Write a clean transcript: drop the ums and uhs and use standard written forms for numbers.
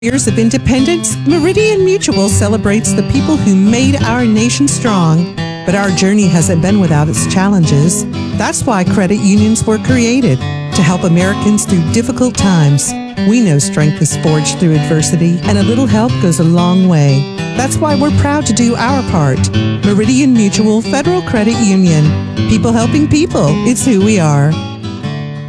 Years of independence, Meridian Mutual celebrates the people who made our nation strong. But our journey hasn't been without its challenges. That's why credit unions were created, to help Americans through difficult times. We know strength is forged through adversity, and a little help goes a long way. That's why we're proud to do our part. Meridian Mutual Federal Credit Union. People helping people. It's who we are.